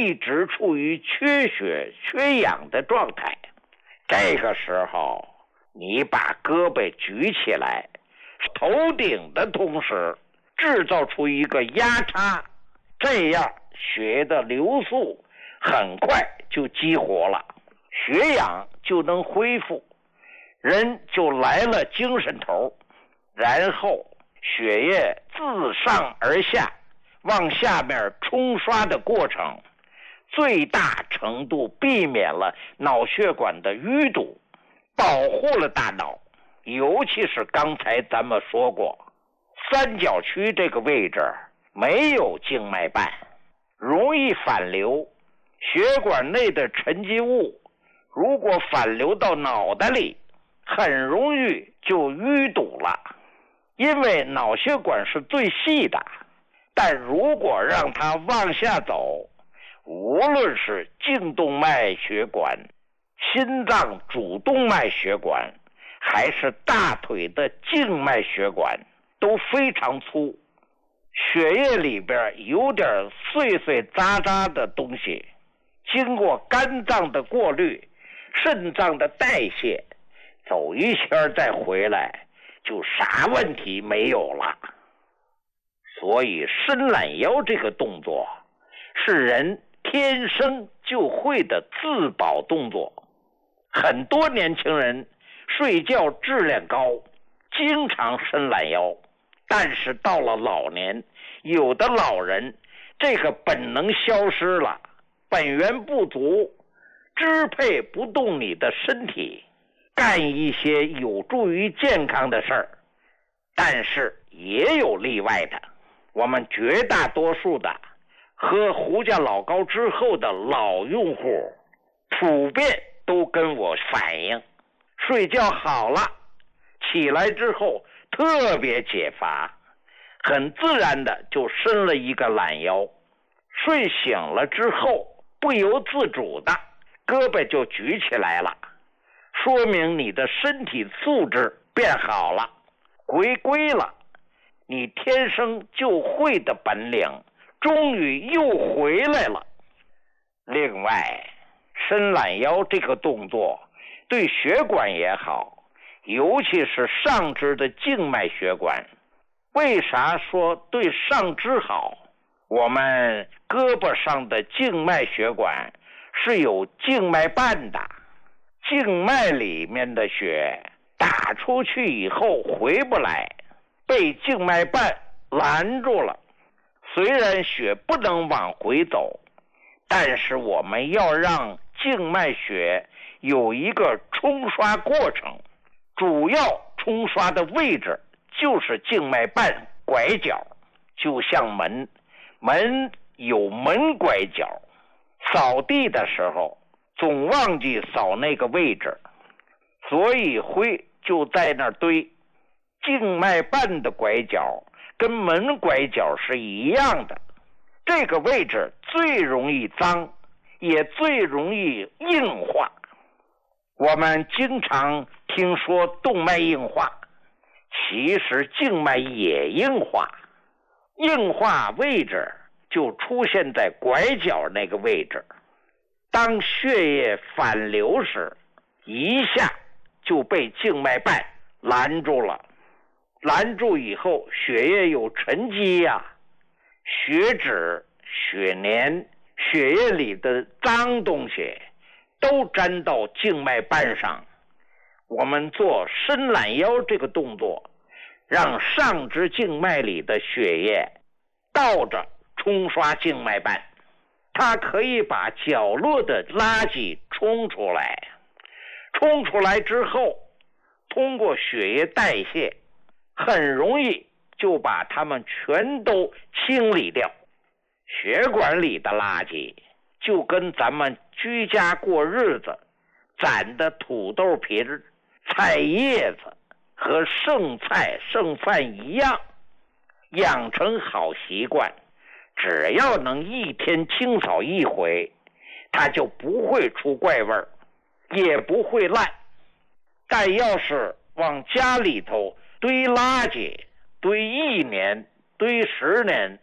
一直处于缺血缺氧的状态。这个时候你把胳膊举起来，头顶的同时制造出一个压差，这样血液的流速很快就激活了，血氧就能恢复，人就来了精神头。然后血液自上而下往下面冲刷的过程，最大程度避免了脑血管的淤堵，保护了大脑。尤其是刚才咱们说过，三角区这个位置没有静脉瓣，容易反流，血管内的沉积物如果反流到脑袋里，很容易就淤堵了。因为脑血管是最细的，但如果让它往下走，无论是颈动脉血管、心脏主动脉血管，还是大腿的静脉血管，都非常粗，血液里边有点碎碎渣渣的东西，经过肝脏的过滤、肾脏的代谢，走一圈再回来，就啥问题没有了。所以伸懒腰这个动作是人天生就会的自保动作。很多年轻人睡觉质量高，经常伸懒腰，但是到了老年，有的老人这个本能消失了，本源不足，支配不动你的身体，干一些有助于健康的事儿。但是也有例外的，我们绝大多数的喝胡家老膏之后的老用户，普遍都跟我反映，睡觉好了，起来之后特别解乏，很自然的就伸了一个懒腰，睡醒了之后不由自主的胳膊就举起来了，说明你的身体素质变好了，回归了，你天生就会的本领终于又回来了。另外，伸懒腰这个动作对血管也好，尤其是上肢的静脉血管。为啥说对上肢好？我们胳膊上的静脉血管是有静脉瓣的，静脉里面的血打出去以后回不来，被静脉瓣拦住了。虽然血不能往回走，但是我们要让静脉血有一个冲刷过程，主要冲刷的位置就是静脉瓣拐角，就像门有门拐角，扫地的时候总忘记扫那个位置，所以灰就在那儿堆。静脉瓣的拐角跟门拐角是一样的，这个位置最容易脏，也最容易硬化。我们经常听说动脉硬化，其实静脉也硬化，硬化位置就出现在拐角那个位置。当血液反流时，一下就被静脉瓣拦住了，拦住以后血液有沉积呀，血脂、血粘、血液里的脏东西都粘到静脉瓣上。我们做伸懒腰这个动作，让上肢静脉里的血液倒着冲刷静脉瓣，它可以把角落的垃圾冲出来，冲出来之后通过血液代谢，很容易就把它们全都清理掉。血管里的垃圾就跟咱们居家过日子攒的土豆皮、菜叶子和剩菜剩饭一样，养成好习惯，只要能一天清扫一回，它就不会出怪味儿，也不会烂。但要是往家里头堆垃圾，堆1年、堆10年、